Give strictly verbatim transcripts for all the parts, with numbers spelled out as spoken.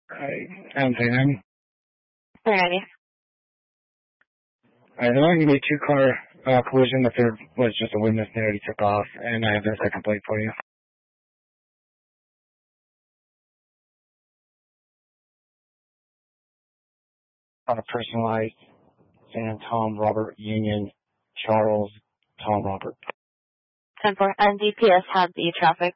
I, I'm saying, three ninety. I know you made two car uh, collision. The third was just a witness that already took off, and I have the second plate for you. On a personalized Sam, Tom, Robert, Union, Charles, Tom, Robert. ten four. And D P S had the traffic.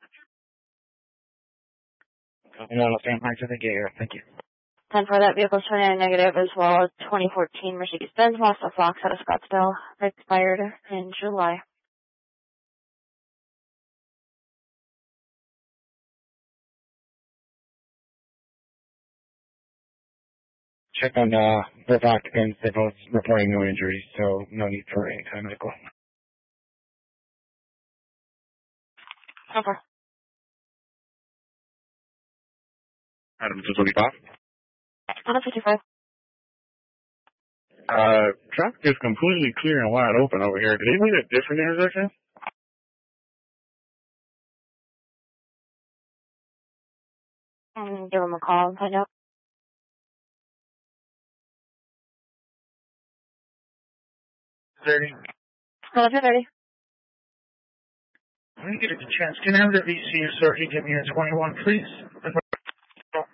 You know, Sam, right to the gate here. Thank you. ten four, that vehicle's twenty-nine negative, as well as twenty fourteen Mercedes-Benz Mazda Fox out of Scottsdale. Expired in July. Check on uh, both occupants. They're both reporting no injuries, so no need for any kind of medical. ten four. Adam two twenty-five. one fifty-five. Uh, traffic is completely clear and wide open over here. Did they meet a different intersection? And give them a call and find out. thirty. eleven thirty. When you get a chance, can I have the V C so you give me a twenty-one, please?